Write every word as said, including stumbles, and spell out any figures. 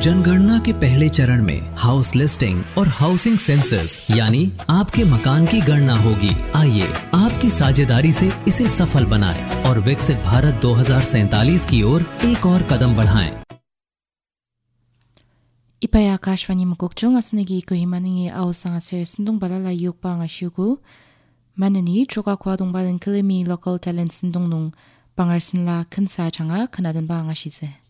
जनगणना के पहले चरण में हाउस लिस्टिंग और हाउसिंग सेंसस यानी आपके मकान की गणना होगी। आइए आपकी साझेदारी से इसे सफल बनाएं और विकसित भारत दो हज़ार सैंतालीस की ओर एक और कदम बढ़ाएं। Ipay Akashvani Mukokchung asnagi kohimani awsang aser sindong balala yukpa ngashuku manani choka kwadong balan kilimi local talent sindong nung pangarsinla kansa changa kanadan ba ngashise.